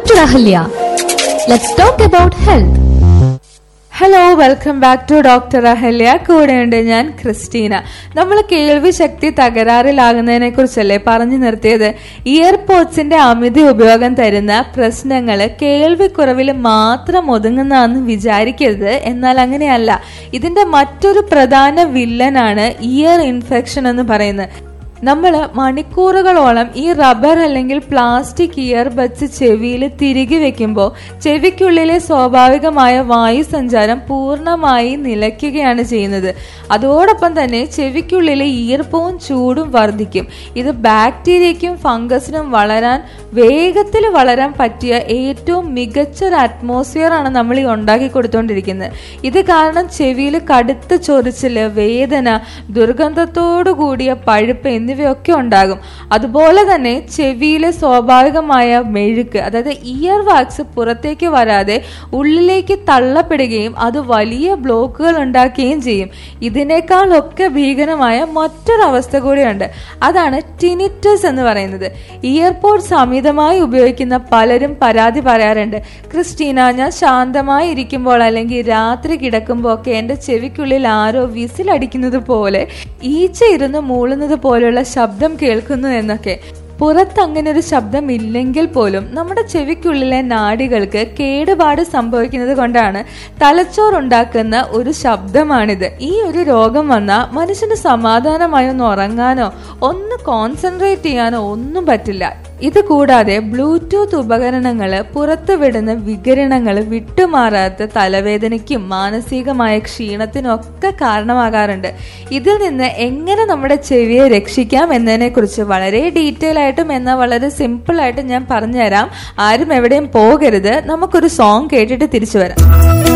Dr. Ahalya. Let's talk about health. Hello, welcome back to doctor Ahalya. കൂടെയുണ്ട് ഞാൻ Christina. നമ്മൾ കേൾവി ശക്തി തകരാറിലാകുന്നതിനെ കുറിച്ചല്ലേ പറഞ്ഞു നിർത്തിയത്. ഇയർപോഡ്സിന്റെ അമിത ഉപയോഗം തരുന്ന പ്രശ്നങ്ങൾ കേൾവിക്കുറവിൽ മാത്രം ഒതുങ്ങുന്നതെന്ന് വിചാരിക്കരുത്. എന്നാൽ അങ്ങനെയല്ല. ഇതിന്റെ മറ്റൊരു പ്രധാന വില്ലനാണ് ഇയർ ഇൻഫെക്ഷൻ എന്ന് പറയുന്നത്. നമ്മൾ മണിക്കൂറുകളോളം ഈ റബ്ബർ അല്ലെങ്കിൽ പ്ലാസ്റ്റിക് ഇയർബഡ്സ് ചെവിയിൽ തിരികെ വെക്കുമ്പോൾ ചെവിക്കുള്ളിലെ സ്വാഭാവികമായ വായു സഞ്ചാരം പൂർണ്ണമായി നിലയ്ക്കുകയാണ് ചെയ്യുന്നത്. അതോടൊപ്പം തന്നെ ചെവിക്കുള്ളിലെ ഈർപ്പവും ചൂടും വർദ്ധിക്കും. ഇത് ബാക്ടീരിയയ്ക്കും ഫംഗസിനും വേഗത്തിൽ വളരാൻ പറ്റിയ ഏറ്റവും മികച്ച ഒരു അറ്റ്മോസ്ഫിയർ ആണ് നമ്മൾ ഈ ഉണ്ടാക്കി കൊടുത്തുകൊണ്ടിരിക്കുന്നത്. ഇത് കാരണം ചെവിയിൽ കടുത്ത ചൊറിച്ചില്, വേദന, ദുർഗന്ധത്തോടു കൂടിയ പഴുപ്പ് എന്നിവയൊക്കെ ഉണ്ടാകും. അതുപോലെ തന്നെ ചെവിയിലെ സ്വാഭാവികമായ മെഴുക്ക്, അതായത് ഇയർ വാക്സ് പുറത്തേക്ക് വരാതെ ഉള്ളിലേക്ക് തള്ളപ്പെടുകയും അത് വലിയ ബ്ലോക്കുകൾ ഉണ്ടാക്കുകയും ചെയ്യും. ഇതിനേക്കാളൊക്കെ ഭീകരമായ മറ്റൊരവസ്ഥ കൂടിയുണ്ട്. അതാണ് ടിനിറ്റസ് എന്ന് പറയുന്നത്. ഇയർപോഡ്സ് അമിതമായി ഉപയോഗിക്കുന്ന പലരും പരാതി പറയാറുണ്ട്. ക്രിസ്റ്റീന, ഞാൻ ശാന്തമായി ഇരിക്കുമ്പോൾ അല്ലെങ്കിൽ രാത്രി കിടക്കുമ്പോൾ ഒക്കെ എൻ്റെ ചെവിക്കുള്ളിൽ ആരോ വിസിലടിക്കുന്നത് പോലെ, ഈച്ച ഇരുന്ന് മൂളുന്നത് പോലെയുള്ള ശബ്ദം കേൾക്കുന്നു എന്നൊക്കെ. പുറത്ത് അങ്ങനെ ഒരു ശബ്ദം ഇല്ലെങ്കിൽ പോലും നമ്മുടെ ചെവിക്കുള്ളിലെ നാഡികൾക്ക് കേടുപാട് സംഭവിക്കുന്നത് കൊണ്ടാണ് തലച്ചോറുണ്ടാക്കുന്ന ഒരു ശബ്ദമാണിത്. ഈ ഒരു രോഗം വന്നാൽ മനുഷ്യന് സമാധാനമായി ഒന്ന് ഉറങ്ങാനോ ഒന്ന് കോൺസെൻട്രേറ്റ് ചെയ്യാനോ ഒന്നും പറ്റില്ല. ഇത് കൂടാതെ ബ്ലൂടൂത്ത് ഉപകരണങ്ങൾ പുറത്തുവിടുന്ന വികിരണങ്ങൾ വിട്ടുമാറാത്ത തലവേദനയ്ക്കും മാനസികമായ ക്ഷീണത്തിനും ഒക്കെ കാരണമാകാറുണ്ട്. ഇതിൽ നിന്ന് എങ്ങനെ നമ്മുടെ ചെവിയെ രക്ഷിക്കാം എന്നതിനെ കുറിച്ച് വളരെ ഡീറ്റെയിൽ ആയിട്ടും എന്നാൽ വളരെ സിമ്പിൾ ആയിട്ടും ഞാൻ പറഞ്ഞുതരാം. ആരും എവിടെയും പോകരുത്. നമുക്കൊരു സോങ് കേട്ടിട്ട് തിരിച്ചു വരാം.